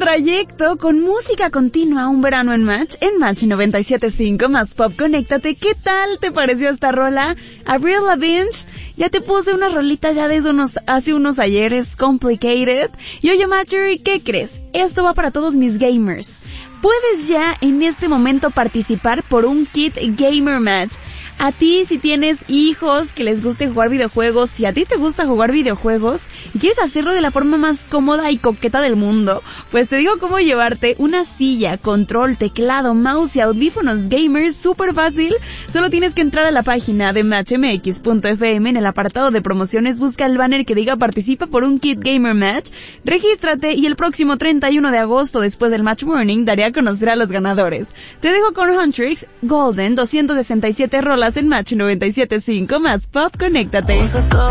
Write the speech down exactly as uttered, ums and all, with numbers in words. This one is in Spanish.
trayecto con música continua, un verano en Match, en Match noventa y siete punto cinco más Pop. Conéctate. ¿Qué tal te pareció esta rola? Avril Lavigne, ya te puse unas rolitas ya desde unos, hace unos ayeres, Complicated. Y oye, Matthew, ¿qué crees? Esto va para todos mis gamers. Puedes ya en este momento participar por un kit Gamer Match. A ti, si tienes hijos que les guste jugar videojuegos, si a ti te gusta jugar videojuegos y quieres hacerlo de la forma más cómoda y coqueta del mundo, pues te digo cómo llevarte una silla, control, teclado, mouse y audífonos gamers súper fácil. Solo tienes que entrar a la página de match m x punto f m, en el apartado de promociones busca el banner que diga participa por un kit Gamer Match, regístrate y el próximo treinta y uno de agosto, después del Match Morning, daré a conocer a los ganadores. Te dejo con Huntrix, Golden, doscientas sesenta y siete rolas en Match noventa y siete punto cinco más Pop. Conéctate.